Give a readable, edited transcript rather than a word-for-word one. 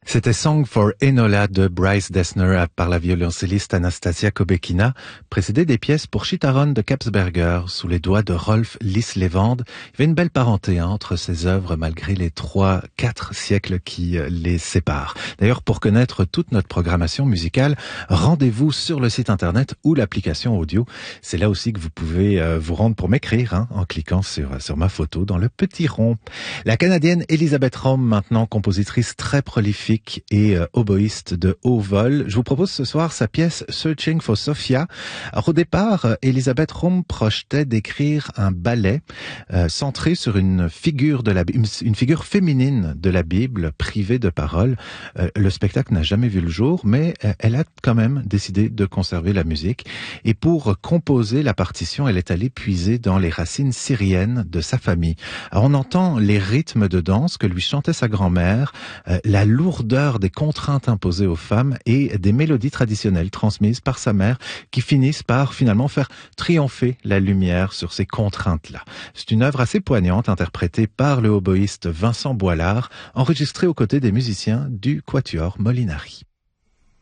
C'était Song for Enola de Bryce Dessner par la violoncelliste Anastasia Kobekina, précédé des pièces pour Chitaron de Kapsberger sous les doigts de Rolf Lislevand. Il y avait une belle parenté entre ces œuvres malgré les 3-4 siècles qui les séparent. D'ailleurs, pour connaître toute notre programmation musicale, rendez-vous sur le site internet ou l'application audio. C'est là aussi que vous pouvez vous rendre pour m'écrire en cliquant sur ma photo dans le petit rond. La Canadienne Elisabeth Röhm, maintenant compositrice très prolifique et oboïste de haut vol. Je vous propose ce soir sa pièce Searching for Sophia. Alors au départ, Elisabeth Röhm projetait d'écrire un ballet centré sur une figure une figure féminine de la Bible, privée de parole. Le spectacle n'a jamais vu le jour, mais elle a quand même décidé de conserver la musique. Et pour composer la partition, elle est allée puiser dans les racines syriennes de sa famille. Alors on entend les rythmes de danse que lui chantait sa grand-mère, la lourdeur des contraintes imposées aux femmes et des mélodies traditionnelles transmises par sa mère qui finissent par finalement faire triompher la lumière sur ces contraintes-là. C'est une œuvre assez poignante interprétée par le oboïste Vincent Boilard, enregistrée aux côtés des musiciens du Quatuor Molinari.